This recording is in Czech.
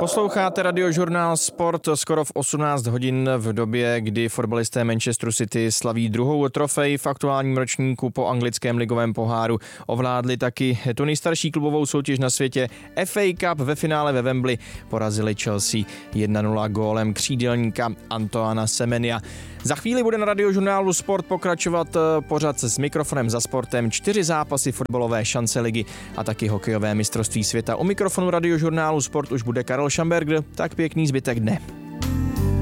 Posloucháte Radiožurnál Sport skoro v 18 hodin v době, kdy fotbalisté Manchesteru City slaví druhou trofej v aktuálním ročníku po anglickém ligovém poháru. Ovládli taky tu nejstarší klubovou soutěž na světě. FA Cup ve finále ve Wembley porazili Chelsea 1-0 gólem křídelníka Antoana Semenya. Za chvíli bude na Radiožurnálu Sport pokračovat pořad s mikrofonem za sportem, 4 zápasy fotbalové šance ligy a taky hokejové mistrovství světa. U mikrofonu Radiožurnálu Sport už bude Karel Šamberger, tak pěkný zbytek dne.